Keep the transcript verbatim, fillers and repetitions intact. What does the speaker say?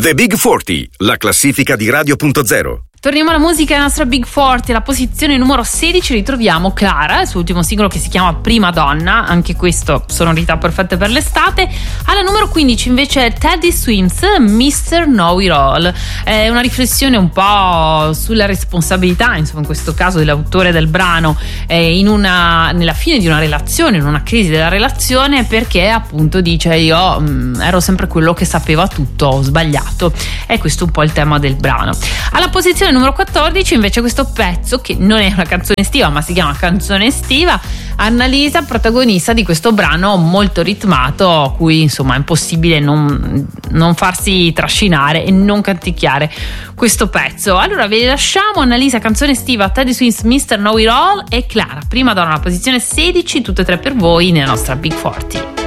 The Big quaranta, la classifica di Radio punto zero. Torniamo alla musica, la nostra Big quaranta, alla posizione numero sedici ritroviamo Clara, il suo ultimo singolo che si chiama Prima Donna, anche questo sonorità perfette per l'estate. Alla numero quindici invece Teddy Swims, mister Know It All, è una riflessione un po' sulla responsabilità, insomma in questo caso dell'autore del brano, eh, in una, nella fine di una relazione, in una crisi della relazione, perché appunto dice io mh, ero sempre quello che sapeva tutto, ho sbagliato, e questo è un po' il tema del brano. Alla posizione numero quattordici invece questo pezzo, che non è una canzone estiva ma si chiama Canzone Estiva, Annalisa, protagonista di questo brano molto ritmato, a cui insomma è impossibile non, non farsi trascinare e non canticchiare questo pezzo. Allora vi lasciamo Annalisa, Canzone Estiva, Teddy Swims, mister Know It All e Clara, Prima Donna, alla posizione sedici, tutte e tre per voi nella nostra Big quaranta.